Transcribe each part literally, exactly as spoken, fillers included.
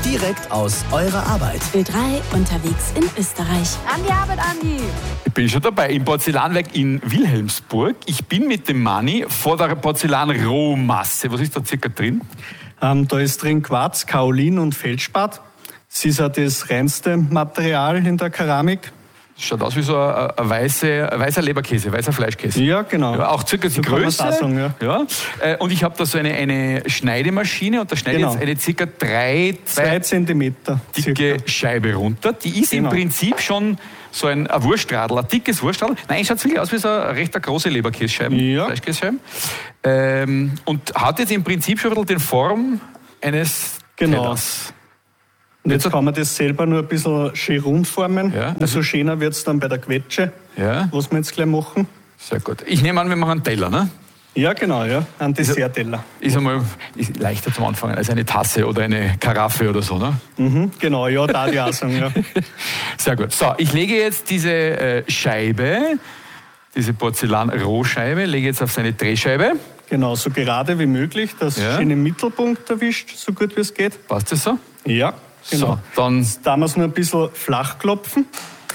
direkt aus eurer Arbeit. Ö drei unterwegs in Österreich. An die Arbeit, Andi! Ich bin schon dabei im Porzellanwerk in Wilhelmsburg. Ich bin mit dem Manni vor der Porzellanrohmasse. Was ist da circa drin? Ähm, da ist drin Quarz, Kaolin und Feldspat. Das ist ja das reinste Material in der Keramik. Schaut aus wie so ein, ein, weiße, ein weißer Leberkäse, weißer Fleischkäse. Ja, genau. Ja, auch circa die So kann man Größe. das sagen, ja. Ja. Äh, Und ich habe da so eine, eine Schneidemaschine und da schneide Genau. jetzt eine circa drei, Zwei zwei Zentimeter. dicke circa. Scheibe runter. Die ist Genau. im Prinzip schon so ein, ein Wurstradl, ein dickes Wurstradl. Nein, schaut wirklich aus wie so eine recht große Leberkässcheiben, Ja. Fleischkässcheiben. Ähm, und hat jetzt im Prinzip schon ein bisschen die Form eines Genau. Tellers. Und jetzt kann man das selber nur ein bisschen schön rund formen. Ja, Und so schöner wird es dann bei der Quetsche, Ja, was wir jetzt gleich machen. sehr gut. Ich nehme an, wir machen einen Teller, ne? Ja, genau, ja. Ein Dessertteller. Ist einmal ist leichter zum Anfangen als eine Tasse oder eine Karaffe oder so, ne? Mhm, genau, ja, da die auch sagen, ja. Sehr gut. So, ich lege jetzt diese äh, Scheibe, diese Porzellan-Rohscheibe, lege jetzt auf seine Drehscheibe. Genau, so gerade wie möglich, dass Ja. schön im Mittelpunkt erwischt, so gut wie es geht. Passt das so? Ja, genau. So, dann Da muss man ein bisschen flach klopfen.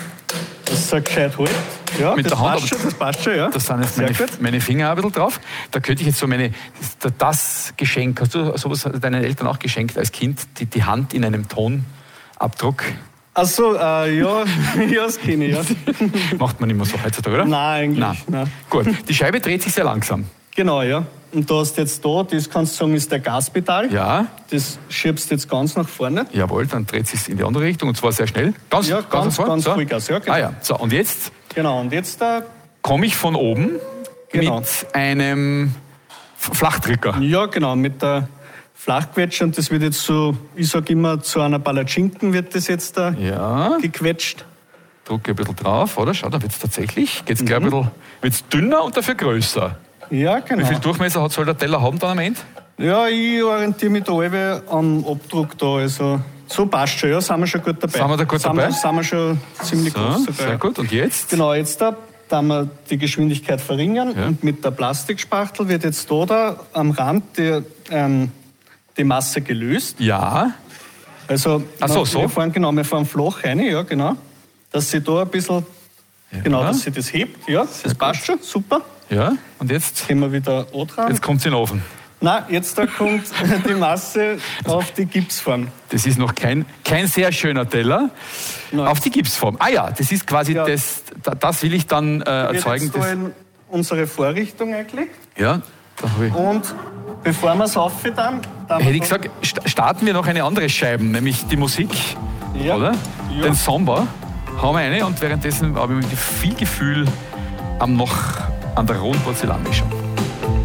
Das so gescheit halt. Ja, Mit das der Hand, passt aber schon, das passt schon, ja. da sind jetzt Sehr meine, gut. meine Finger auch ein bisschen drauf. Da könnte ich jetzt so meine, das Geschenk, hast du sowas deinen Eltern auch geschenkt als Kind, die, die Hand in einem Tonabdruck? Ach so, äh, ja, ja, das kenne ich, ja. Macht man immer so heutzutage, oder? Nein, eigentlich, Nein. nein. Gut, die Scheibe dreht sich sehr langsam. Genau, ja. Und du hast jetzt da, das kannst du sagen, ist der Gaspedal. Ja, Das schiebst du jetzt ganz nach vorne. jawohl, dann dreht sich in die andere Richtung und zwar sehr schnell. Ganz, Ja, ganz, nach vorne. ganz so. Vollgas, ja, genau. Ah ja, so und jetzt Genau, und jetzt da, komme ich von oben Genau. mit einem F- Flachdrücker. ja genau, mit der Flachquetsche. Und das wird jetzt so, ich sag immer, zu einer Palatschinken wird das jetzt da Ja, gequetscht. drücke ein bisschen drauf, oder? Schau, da wird es tatsächlich, geht's Mhm. gleich ein bisschen, wird's dünner und dafür größer. Ja, Wie genau. viel Durchmesser hat, soll der Teller haben dann am Ende? Ja, ich orientiere mich da alle am Abdruck da. Also, so passt schon, ja, sind wir schon gut dabei. Sind wir da gut sind dabei? Wir, sind wir schon ziemlich So, groß sogar. sehr gut. Und jetzt? Genau, jetzt da, da wir die Geschwindigkeit verringern Ja. und mit der Plastikspachtel wird jetzt da, da am Rand die, ähm, die Masse gelöst. Ja, Also, Ach so, wir, so? wir fahren genau, wir fahren flach rein, ja, genau. Dass sie da ein bisschen, genau, dass sie das hebt, ja, das passt schon, super. ja. Und jetzt? Gehen wir wieder an dran. Jetzt kommt es in den Ofen. Nein, jetzt da kommt die Masse auf die Gipsform. Das ist noch kein, kein sehr schöner Teller. Nein. Auf die Gipsform. Ah ja, das ist quasi Ja. das, da- das will ich dann äh, Wird erzeugen. jetzt da Das, in unsere Vorrichtung eingelegt. ja, da habe ich. Und bevor wir es aufhören, dann... Hätte ich gesagt, st- starten wir noch eine andere Scheibe, nämlich die Musik, Ja. oder? Ja. Den Samba. Hauen wir eine und währenddessen habe ich mit viel Gefühl am noch an der rohen Porzellanmischung.